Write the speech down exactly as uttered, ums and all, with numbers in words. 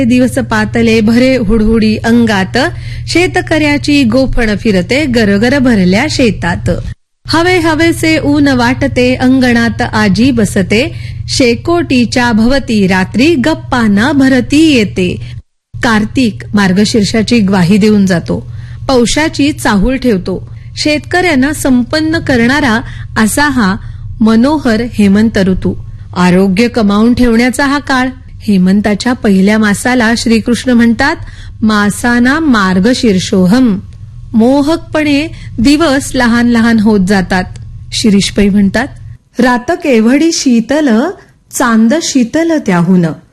दिवस पातले भरे हुडहुडी अंगात, शेतकऱ्याची गोफण फिरते गरगर भरल्या शेतात. हवे हवेसे ऊन वाटते अंगणात आजी बसते, शेकोटीच्या भवती रात्री गप्पांना भरती येते. कार्तिक मार्गशीर्षाची ग्वाही देऊन जातो, पौषाची चाहूल ठेवतो. शेतकऱ्यांना संपन्न करणारा असा हा मनोहर हेमंत ऋतू. आरोग्य कमावून ठेवण्याचा हा काळ. हेमंताच्या पहिल्या मासाला श्रीकृष्ण म्हणतात मासाना मार्गशीर्षोहम. मोहकपणे दिवस लहान लहान होत जातात. शिरीषपै म्हणतात रात केवढी शीतल, चांद शीतल त्याहून.